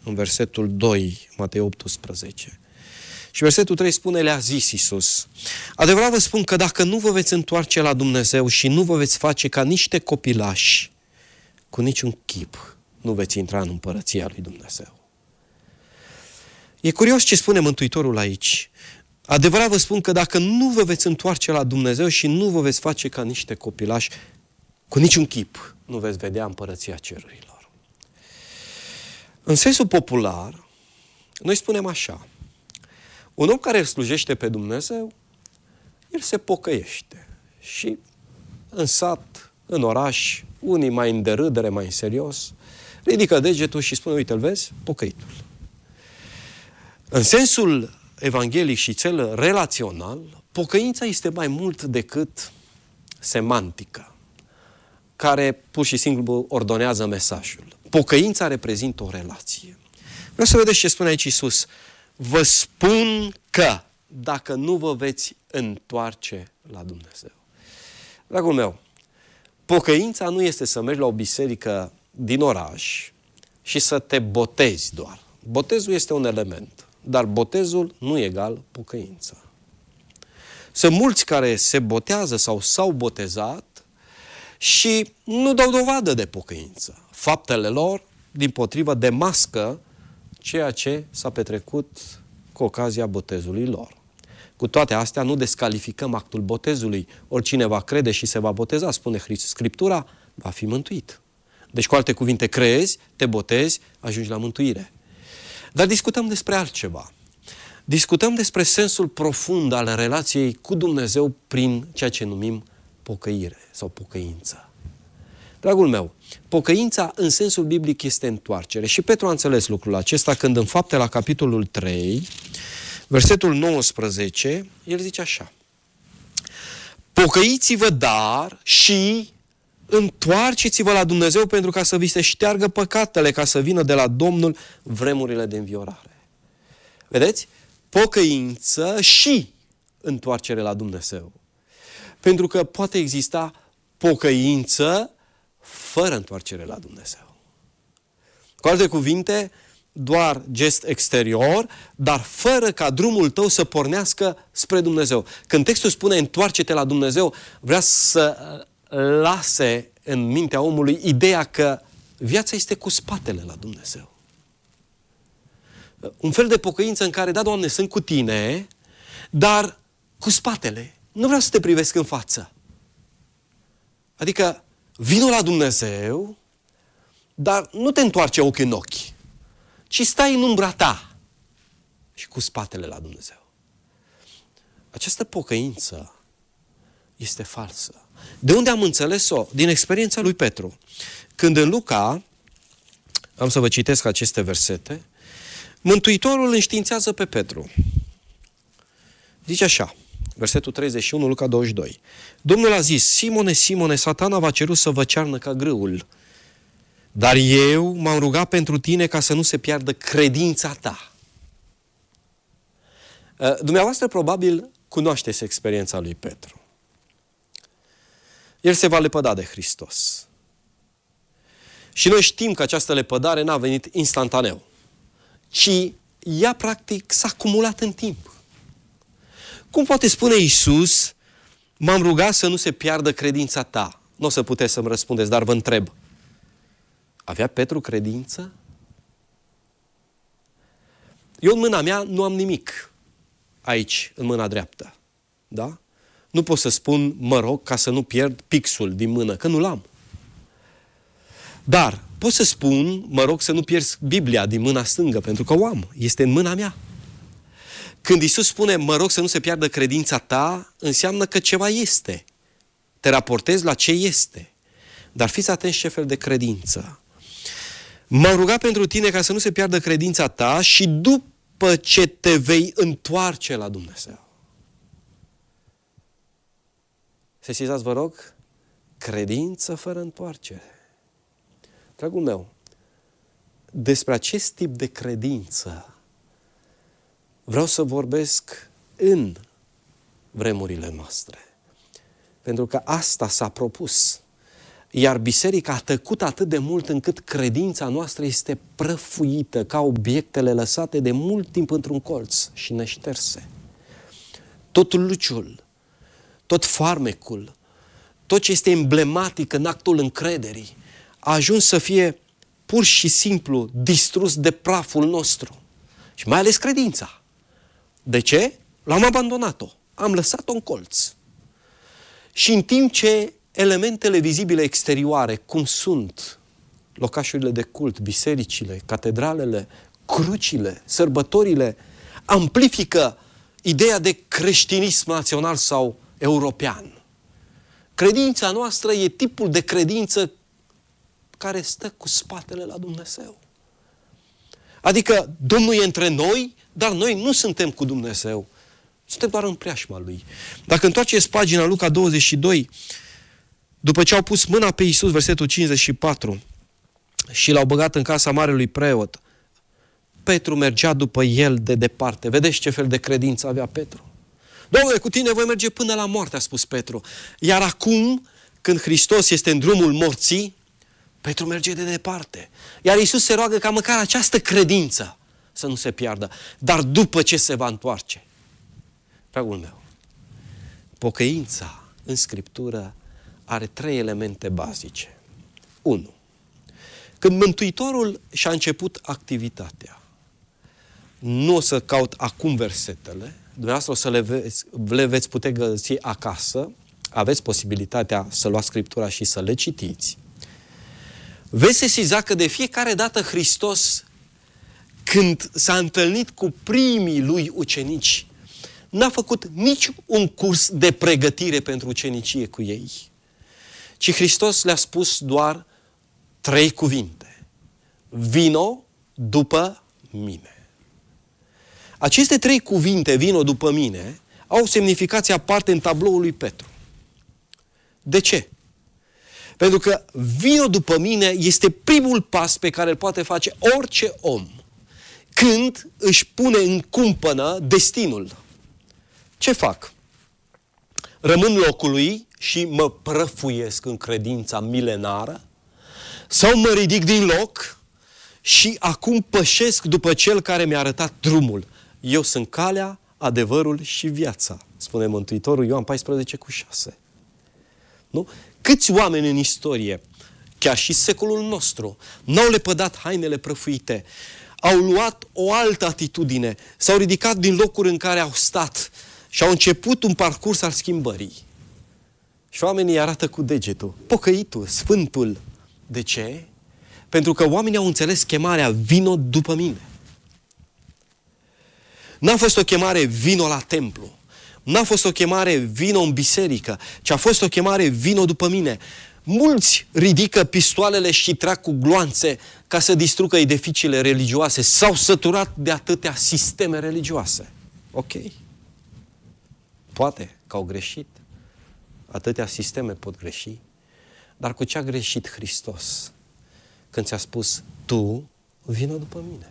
în versetul 2, Matei 18. Și versetul 3 spune, le-a zis Iisus, adevărat vă spun că dacă nu vă veți întoarce la Dumnezeu și nu vă veți face ca niște copilași, cu niciun chip nu veți intra în împărăția lui Dumnezeu. E curios ce spune Mântuitorul aici. Adevărat vă spun că dacă nu vă veți întoarce la Dumnezeu și nu vă veți face ca niște copilași, cu niciun chip nu veți vedea împărăția cerurilor. În sensul popular, noi spunem așa, un om care îl slujește pe Dumnezeu, el se pocăiește. Și în sat, în oraș, unii mai în derâdere, mai în serios, ridică degetul și spune, uite, îl vezi? Pocăitul. În sensul evanghelic și cel relațional, pocăința este mai mult decât semantică, care pur și simplu ordonează mesajul. Pocăința reprezintă o relație. Vreau să vedeți ce spune aici Iisus. Vă spun că dacă nu vă veți întoarce la Dumnezeu. Dragul meu, pocăința nu este să mergi la o biserică din oraș și să te botezi doar. Botezul este un element, dar botezul nu e egal pocăința. Sunt mulți care se botează sau s-au botezat și nu dau dovadă de pocăință. Faptele lor, dimpotrivă, demască ceea ce s-a petrecut cu ocazia botezului lor. Cu toate astea, nu descalificăm actul botezului. Oricine va crede și se va boteza, spune Scriptura, va fi mântuit. Deci, cu alte cuvinte, crezi, te botezi, ajungi la mântuire. Dar discutăm despre altceva. Discutăm despre sensul profund al relației cu Dumnezeu prin ceea ce numim pocăire sau pocăință. Dragul meu, pocăința în sensul biblic este întoarcere. Și Petru a înțeles lucrul acesta când în Fapte la capitolul 3, versetul 19, el zice așa. Pocăiți-vă dar și întoarceți-vă la Dumnezeu pentru ca să vi se șteargă păcatele, ca să vină de la Domnul vremurile de înviorare. Vedeți? Pocăință și întoarcere la Dumnezeu. Pentru că poate exista pocăință fără întoarcere la Dumnezeu. Cu alte cuvinte, doar gest exterior, dar fără ca drumul tău să pornească spre Dumnezeu. Când textul spune întoarce-te la Dumnezeu, vrea să lase în mintea omului ideea că viața este cu spatele la Dumnezeu. Un fel de pocăință în care, da, Doamne, sunt cu Tine, dar cu spatele. Nu vreau să te privesc în față. Adică, vino la Dumnezeu, dar nu te întoarce ochi în ochi, ci stai în umbra ta și cu spatele la Dumnezeu. Această pocăință este falsă. De unde am înțeles-o? Din experiența lui Petru. Când în Luca, am să vă citesc aceste versete, Mântuitorul înștiințează pe Petru. Zice așa, versetul 31, Luca 22. Domnul a zis, Simone, Simone, Satana v-a cerut să vă cearnă ca grâul, dar eu m-am rugat pentru tine ca să nu se piardă credința ta. Dumneavoastră probabil cunoașteți experiența lui Petru. El se va lepăda de Hristos. Și noi știm că această lepădare n-a venit instantaneu, ci ea practic s-a acumulat în timp. Cum poate spune Iisus, m-am rugat să nu se piardă credința ta? Nu o să puteți să-mi răspundeți, dar vă întreb. Avea Petru credință? Eu în mâna mea nu am nimic aici, în mâna dreaptă. Da? Nu pot să spun, mă rog, ca să nu pierd pixul din mână, că nu l-am. Dar pot să spun, mă rog, să nu pierzi Biblia din mâna stângă, pentru că o am. Este în mâna mea. Când Iisus spune, mă rog să nu se piardă credința ta, înseamnă că ceva este. Te raportezi la ce este. Dar fiți atenți ce fel de credință. M-am rugat pentru tine ca să nu se piardă credința ta și după ce te vei întoarce la Dumnezeu. Sesizați, vă rog, credință fără întoarcere. Dragul meu, despre acest tip de credință vreau să vorbesc în vremurile noastre. Pentru că asta s-a propus. Iar biserica a tăcut atât de mult încât credința noastră este prăfuită ca obiectele lăsate de mult timp într-un colț și neșterse. Tot luciul, tot farmecul, tot ce este emblematic în actul încrederii a ajuns să fie pur și simplu distrus de praful nostru. Și mai ales credința. De ce? L-am abandonat-o. Am lăsat-o în colț. Și în timp ce elementele vizibile exterioare, cum sunt locașurile de cult, bisericile, catedralele, crucile, sărbătorile, amplifică ideea de creștinism național sau european. Credința noastră e tipul de credință care stă cu spatele la Dumnezeu. Adică Domnul e între noi, dar noi nu suntem cu Dumnezeu. Suntem doar în preajma Lui. Dacă întoarceți pagina Luca 22, după ce au pus mâna pe Iisus, versetul 54, și l-au băgat în casa marelui preot, Petru mergea după el de departe. Vedeți ce fel de credință avea Petru? Domnule, cu tine voi merge până la moarte, a spus Petru. Iar acum, când Hristos este în drumul morții, Petru merge de departe. Iar Iisus se roagă ca măcar această credință să nu se piardă. Dar după ce se va întoarce? Dragul meu, pocăința în Scriptură are 3 elemente bazice. 1. Când Mântuitorul și-a început activitatea, nu o să caut acum versetele, dumneavoastră o să le veți putea găsi acasă, aveți posibilitatea să luați Scriptura și să le citiți. Veți sesiza că de fiecare dată Hristos, când s-a întâlnit cu primii lui ucenici, n-a făcut nici un curs de pregătire pentru ucenicie cu ei, ci Hristos le-a spus doar 3 cuvinte. Vino după mine. Aceste 3 cuvinte, vino după mine, au o semnificație aparte în tabloul lui Petru. De ce? Pentru că vino după mine este primul pas pe care îl poate face orice om când își pune în cumpănă destinul. Ce fac? Rămân locului și mă prăfuiesc în credința milenară? Sau mă ridic din loc și acum pășesc după cel care mi-a arătat drumul? Eu sunt calea, adevărul și viața, spune Mântuitorul Ioan 14,6. Nu? Câți oameni în istorie, chiar și secolul nostru, n-au lepădat hainele prăfuite, au luat o altă atitudine, s-au ridicat din locuri în care au stat și au început un parcurs al schimbării. Și oamenii arată cu degetul, pocăitul, sfântul. De ce? Pentru că oamenii au înțeles chemarea vino după mine. N-a fost o chemare vino la templu. N-a fost o chemare vino în biserică, ci a fost o chemare vino după mine. Mulți ridică pistoalele și trag cu gloanțe ca să distrugă edificiile religioase. S-au săturat de atâtea sisteme religioase. Ok. Poate că au greșit. Atâtea sisteme pot greși. Dar cu ce a greșit Hristos când ți-a spus, tu vină după mine?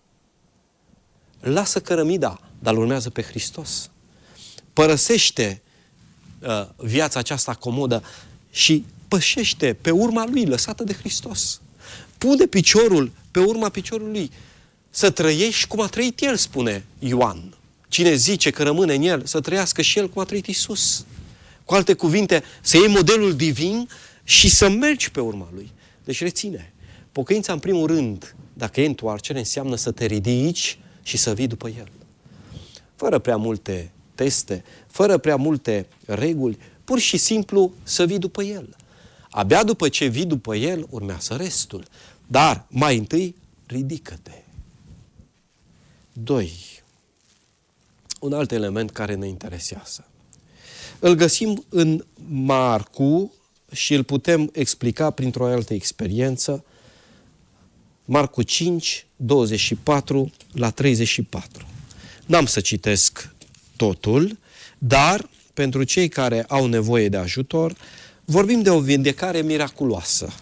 Lasă cărămida, dar urmează pe Hristos. Părăsește viața aceasta comodă și pășește pe urma Lui, lăsată de Hristos. Pune piciorul pe urma piciorului Lui. Să trăiești cum a trăit El, spune Ioan. Cine zice că rămâne în El, să trăiască și El cum a trăit Iisus. Cu alte cuvinte, să iei modelul divin și să mergi pe urma Lui. Deci reține. Pocăința, în primul rând, dacă e întoarcere, înseamnă să te ridici și să vii după El. Fără prea multe teste, fără prea multe reguli, pur și simplu să vii după El. Abia după ce vii după El, urmează restul. Dar, mai întâi, ridică-te. 2. Un alt element care ne interesează. Îl găsim în Marcu și îl putem explica printr-o altă experiență. Marcu 5, 24 la 34. N-am să citesc totul, dar pentru cei care au nevoie de ajutor, vorbim de o vindecare miraculoasă.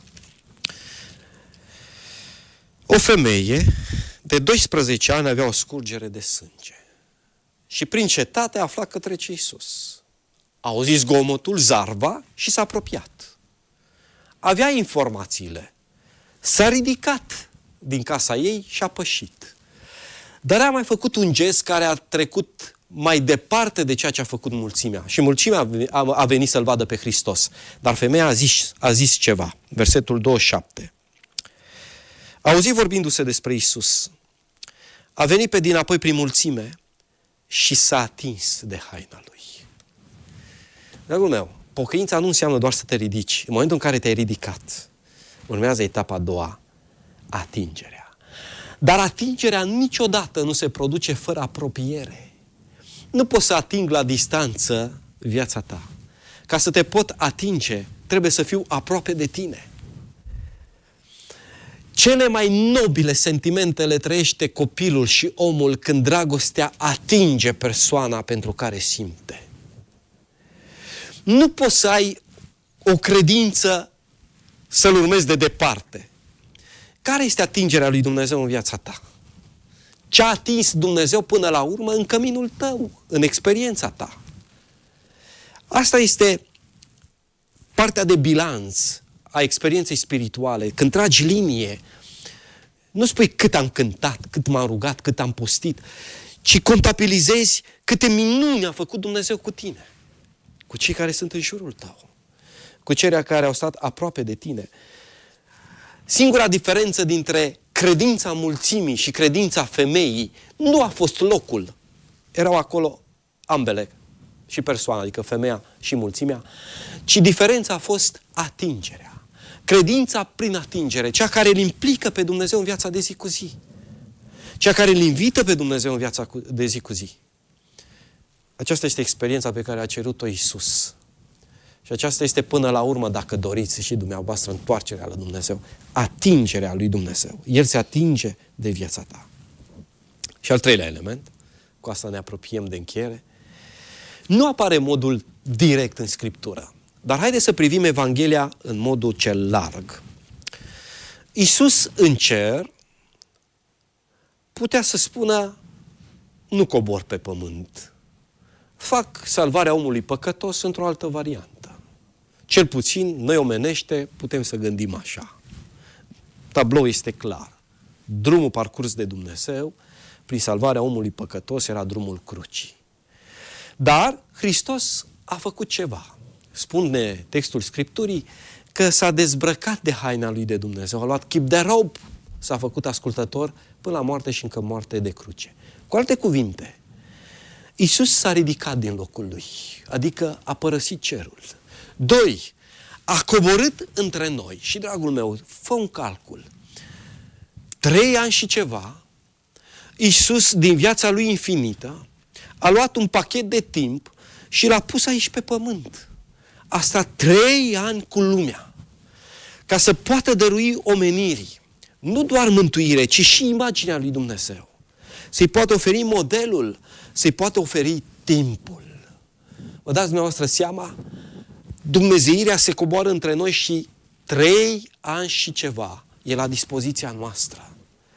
O femeie de 12 ani avea o scurgere de sânge și prin cetate afla că trece Iisus. A auzit zgomotul, zarva și s-a apropiat. avea informațiile. S-a ridicat din casa ei și a pășit. Dar a mai făcut un gest care a trecut mai departe de ceea ce a făcut mulțimea. Și mulțimea a venit să-L vadă pe Hristos. Dar femeia a zis ceva. Versetul 27. A auzit vorbindu-se despre Iisus. A venit pe dinapoi prin mulțime și s-a atins de haina Lui. Dragul meu, pocăința nu înseamnă doar să te ridici. În momentul în care te-ai ridicat, urmează etapa a doua, atingerea. Dar atingerea niciodată nu se produce fără apropiere. Nu poți să ating la distanță viața ta. Ca să te pot atinge, trebuie să fiu aproape de tine. Cele mai nobile sentimente le trăiește copilul și omul când dragostea atinge persoana pentru care simte. Nu poți să ai o credință să-L urmezi de departe. Care este atingerea lui Dumnezeu în viața ta? Ce a atins Dumnezeu până la urmă în căminul tău, în experiența ta? Asta este partea de bilanț a experienței spirituale. Când tragi linie, nu spui cât am cântat, cât m-am rugat, cât am postit, ci contabilizezi câte minuni a făcut Dumnezeu cu tine, cu cei care sunt în jurul tău, cu cei care au stat aproape de tine. Singura diferență dintre credința mulțimii și credința femeii nu a fost locul. Erau acolo ambele, și persoana, adică femeia și mulțimea, ci diferența a fost atingerea. Credința prin atingere, cea care îl implică pe Dumnezeu în viața de zi cu zi. Cea care îl invită pe Dumnezeu în viața de zi cu zi. Aceasta este experiența pe care a cerut-o Iisus. Și aceasta este până la urmă, dacă doriți și dumneavoastră, întoarcerea la Dumnezeu. Atingerea lui Dumnezeu. El se atinge de viața ta. Și al treilea element, cu asta ne apropiem de încheiere, nu apare modul direct în Scriptură. Dar haideți să privim Evanghelia în modul cel larg. Iisus în cer putea să spună: nu cobor pe pământ. Fac salvarea omului păcătos într-o altă variantă. Cel puțin, noi omenește putem să gândim așa. Tabloul este clar. Drumul parcurs de Dumnezeu prin salvarea omului păcătos era drumul crucii. Dar Hristos a făcut ceva. Spune textul Scripturii că s-a dezbrăcat de haina lui de Dumnezeu, a luat chip de rob, s-a făcut ascultător până la moarte și încă moarte de cruce. Cu alte cuvinte, Iisus s-a ridicat din locul lui, adică a părăsit cerul. 2. A coborât între noi. Și, dragul meu, fă un calcul. 3 ani și ceva, Iisus, din viața lui infinită, a luat un pachet de timp și l-a pus aici pe pământ. A stat 3 ani cu lumea, ca să poată dărui omenirii nu doar mântuire, ci și imaginea lui Dumnezeu. Să-i poată oferi modelul, să-i poată oferi timpul. Vă dați dumneavoastră seama? Dumnezeirea se coboară între noi și 3 ani și ceva e la dispoziția noastră.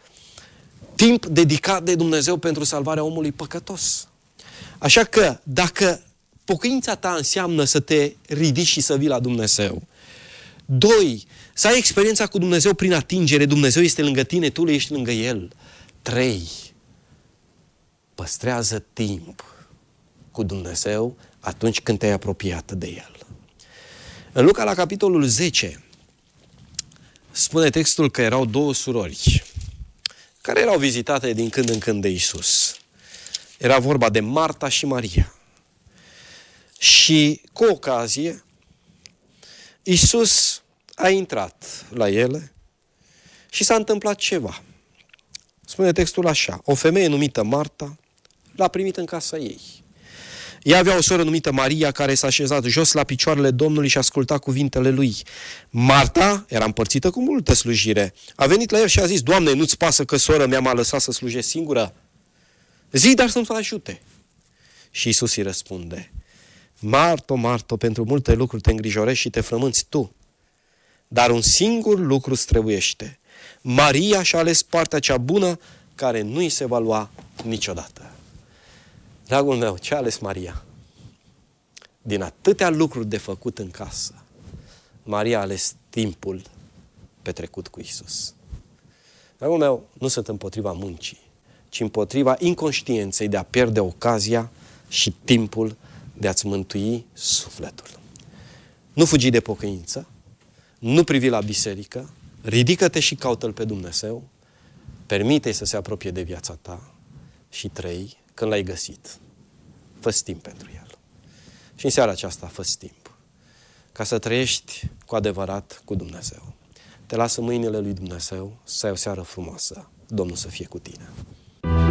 Timp dedicat de Dumnezeu pentru salvarea omului păcătos. Așa că, dacă pocăința ta înseamnă să te ridici și să vii la Dumnezeu. 2. Să ai experiența cu Dumnezeu prin atingere. Dumnezeu este lângă tine, tu ești lângă El. 3. Păstrează timp cu Dumnezeu atunci când te-ai apropiat de El. În Luca, la capitolul 10, spune textul că erau 2 surori care erau vizitate din când în când de Iisus. Era vorba de Marta și Maria. Și cu ocazie, Iisus a intrat la ele și s-a întâmplat ceva. Spune textul așa: o femeie numită Marta l-a primit în casa ei. Ea avea o soră numită Maria care s-a așezat jos la picioarele Domnului și asculta cuvintele lui. Marta era împărțită cu multă slujire. A venit la el și a zis: Doamne, nu-ți pasă că sora mea m-a lăsat să slujesc singură? Zi, dar să-mi ajute. Și Iisus îi răspunde: Marto, Marto, pentru multe lucruri te îngrijorești și te frămânți tu. Dar un singur lucru străbuiește. Maria și-a ales partea cea bună, care nu îi se va lua niciodată. Dragul meu, ce a ales Maria? Din atâtea lucruri de făcut în casă, Maria a ales timpul petrecut cu Iisus. Dragul meu, nu sunt împotriva muncii, ci împotriva inconștienței de a pierde ocazia și timpul de a-ți mântui sufletul. Nu fugi de pocăință, nu privi la biserică, ridică-te și caută-L pe Dumnezeu, permite-i să se apropie de viața ta și trăi când l-ai găsit. Fă-ți timp pentru El. Și în seara aceasta fă-ți timp ca să trăiești cu adevărat cu Dumnezeu. Te lasă mâinile lui Dumnezeu să ai o seară frumoasă. Domnul să fie cu tine.